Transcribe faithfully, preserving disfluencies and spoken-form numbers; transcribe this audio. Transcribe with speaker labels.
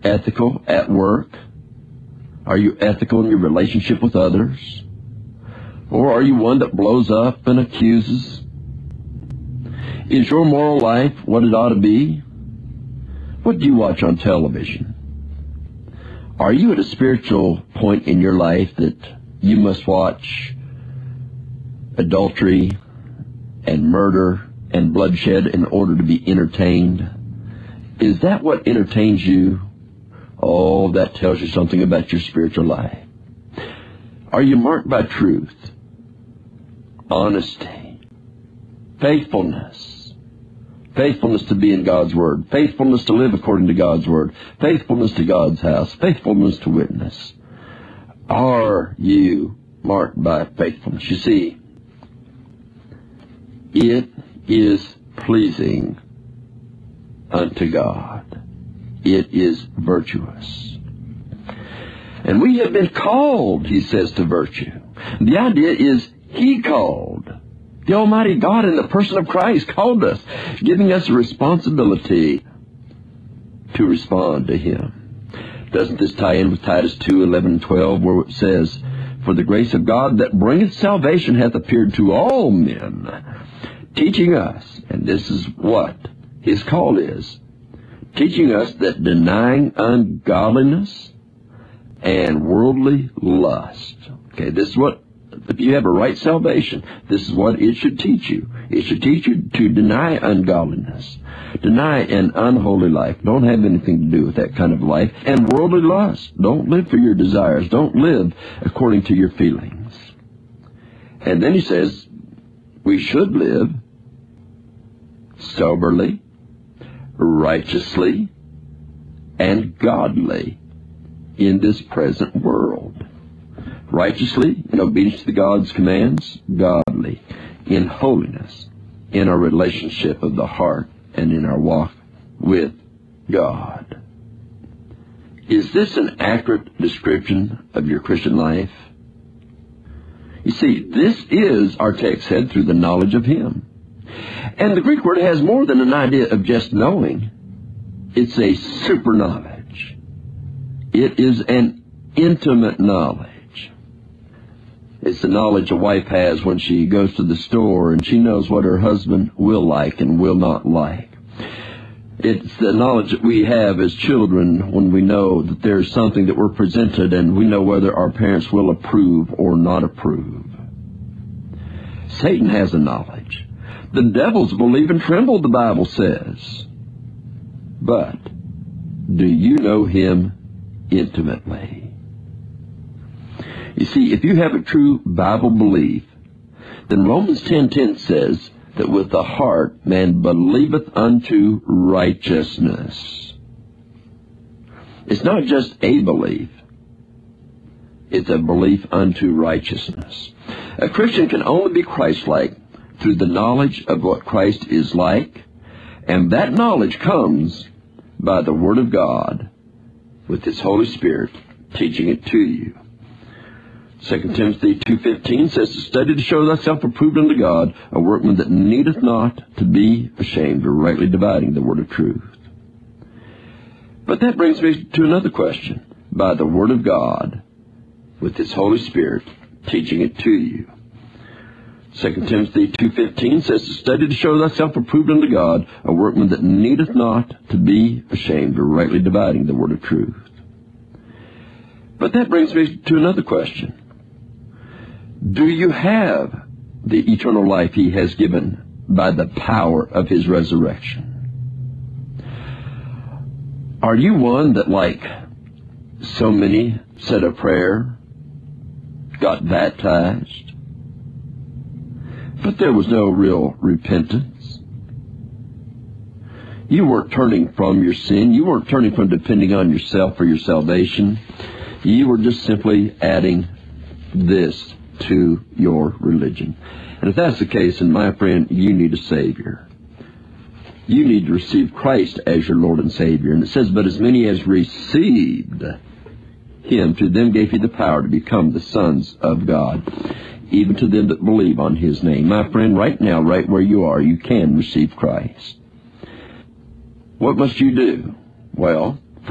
Speaker 1: ethical at work? Are you ethical in your relationship with others? Or are you one that blows up and accuses? Is your moral life what it ought to be? What do you watch on television? Are you at a spiritual point in your life that you must watch adultery and murder and bloodshed in order to be entertained? Is that what entertains you? Oh, that tells you something about your spiritual life. Are you marked by truth, honesty, faithfulness? Faithfulness to be in God's Word. Faithfulness to live according to God's Word. Faithfulness to God's house. Faithfulness to witness. Are you marked by faithfulness? You see, it is pleasing unto God. It is virtuous. And we have been called, he says, to virtue. The idea is he called. The Almighty God in the person of Christ called us, giving us a responsibility to respond to him. Doesn't this tie in with Titus two, eleven and twelve, where it says, "For the grace of God that bringeth salvation hath appeared to all men, teaching us," and this is what his call is, teaching us that denying ungodliness and worldly lust. Okay, this is what, if you have a right salvation, this is what it should teach you. It should teach you to deny ungodliness, deny an unholy life. Don't have anything to do with that kind of life. And worldly lust. Don't live for your desires. Don't live according to your feelings. And then he says, we should live soberly, righteously, and godly in this present world. Righteously, in obedience to God's commands, godly, in holiness, in our relationship of the heart, and in our walk with God. Is this an accurate description of your Christian life? You see, this is, our text said, through the knowledge of him. And the Greek word has more than an idea of just knowing. It's a super knowledge. It is an intimate knowledge. It's the knowledge a wife has when she goes to the store and she knows what her husband will like and will not like. It's the knowledge that we have as children when we know that there's something that we're presented and we know whether our parents will approve or not approve. Satan has a knowledge. The devils believe and tremble, the Bible says. But do you know him intimately? You see, if you have a true Bible belief, then Romans ten ten says that with the heart man believeth unto righteousness. It's not just a belief. It's a belief unto righteousness. A Christian can only be Christ-like through the knowledge of what Christ is like, and that knowledge comes by the Word of God with His Holy Spirit teaching it to you. Second Timothy two fifteen says, to study to show thyself approved unto God, a workman that needeth not to be ashamed, or rightly dividing the word of truth. But that brings me to another question. By the Word of God, with His Holy Spirit teaching it to you. Second Timothy two fifteen says, to study to show thyself approved unto God, a workman that needeth not to be ashamed, or rightly dividing the word of truth. But that brings me to another question. Do you have the eternal life He has given by the power of His resurrection? Are you one that, like so many, said a prayer, got baptized, but there was no real repentance? You weren't turning from your sin. You weren't turning from depending on yourself for your salvation. You were just simply adding this to your religion. And if that's the case, then my friend, you need a Savior. You need to receive Christ as your Lord and Savior. And it says, but as many as received Him, to them gave He the power to become the sons of God, even to them that believe on His name. My friend, right now, right where you are, you can receive Christ. What must you do? Well,